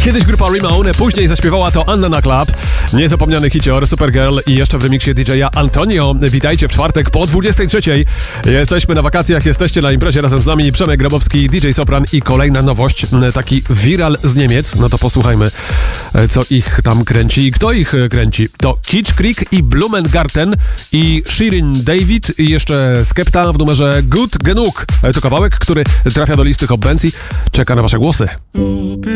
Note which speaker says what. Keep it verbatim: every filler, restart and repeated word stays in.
Speaker 1: Kiedyś grupa Ramone, później zaśpiewała to Anna na Club. Niezapomniany hicior Supergirl i jeszcze w remiksie D J Antonio. Witajcie w czwartek po dwudziestej trzeciej. Jesteśmy na wakacjach, jesteście na imprezie razem z nami. Przemek Grabowski, D J Sopran i kolejna nowość, taki viral z Niemiec. No to posłuchajmy, co ich tam kręci i kto ich kręci. To Kitsch Creek i Blumengarten i Shirin David i jeszcze Skepta w numerze Good Genug. To kawałek, który trafia do listy Hot Benzi. Czeka na wasze głosy.